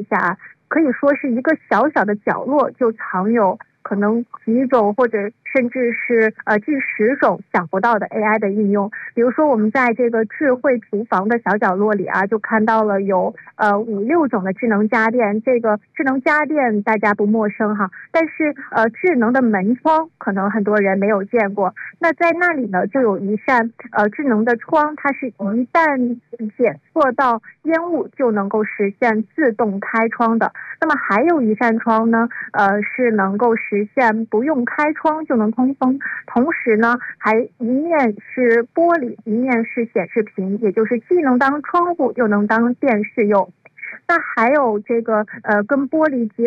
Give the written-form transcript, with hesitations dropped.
下，可以说是一个小小的角落就藏有可能几种或者甚至是近10种想不到的 AI 的应用。比如说我们在这个智慧厨房的小角落里啊，就看到了有5、6种的智能家电。这个智能家电大家不陌生哈，但是智能的门窗可能很多人没有见过。那在那里呢，就有一扇智能的窗，它是一旦检测到烟雾就能够实现自动开窗的。那么还有一扇窗呢，是能够实现不用开窗就能通风，同时呢，还一面是玻璃，一面是显示屏，也就是既能当窗户又能当电视用。那还有这个跟玻璃结